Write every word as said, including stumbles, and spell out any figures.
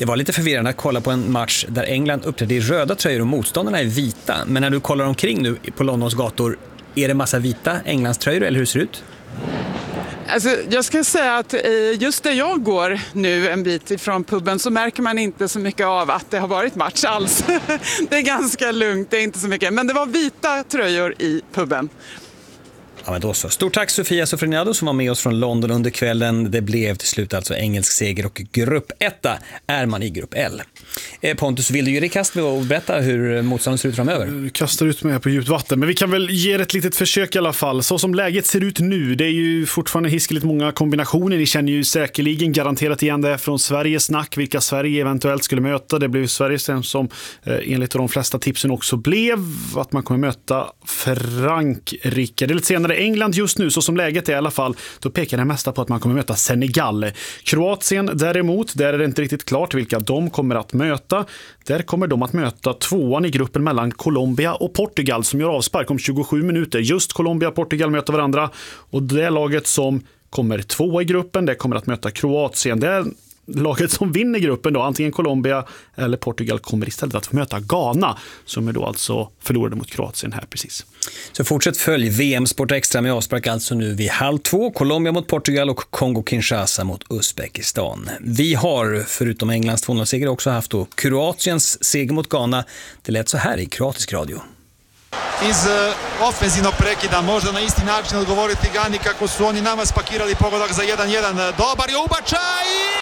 Det var lite förvirrande att kolla på en match där England uppträdde i röda tröjor och motståndarna är vita. Men när du kollar omkring nu på Londons gator, är det massa vita Englands tröjor eller hur ser det ut? Alltså, jag ska säga att just där jag går nu en bit ifrån puben så märker man inte så mycket av att det har varit match alls. Det är ganska lugnt, det är inte så mycket. Men det var vita tröjor i puben. Ja, men då så. Stort tack Sofia Sofroniado som var med oss från London under kvällen. Det blev till slut alltså engelsk seger och grupp etta är man i grupp L. Eh, Pontus, vill du ge dig kast med att berätta hur motståndet ser ut framöver? Du kastar ut mig på djupt vatten, men vi kan väl ge ett litet försök i alla fall. Så som läget ser ut nu, det är ju fortfarande hiskeligt många kombinationer. Ni känner ju säkerligen garanterat igen det från Sveriges snack, vilka Sverige eventuellt skulle möta. Det blev Sverige sen som eh, enligt de flesta tipsen också blev att man kommer möta Frankrike. Det är lite senare England just nu, så som läget är i alla fall, då pekar det mesta på att man kommer möta Senegal. Kroatien däremot, där är det inte riktigt klart vilka de kommer att möta. Där kommer de att möta tvåan i gruppen mellan Colombia och Portugal som gör avspark om tjugosju minuter. Just Colombia och Portugal möter varandra och det laget som kommer tvåa i gruppen, det kommer att möta Kroatien. Det är laget som vinner gruppen då, antingen Colombia eller Portugal, kommer istället att möta Ghana som är då alltså förlorade mot Kroatien här precis. Så fortsätt följ V M Sport Extra med avspark alltså nu vid halv två. Colombia mot Portugal och Kongo-Kinshasa mot Uzbekistan. Vi har förutom Englands två noll-seger också haft då Kroatiens seger mot Ghana. Det lät så här i kroatisk radio. Iz ofenzivnog prekida možda na isti način odgovoriti Gani kako su oni nama spakirali pogodak za jedan jedan. Dobar je ubačaj!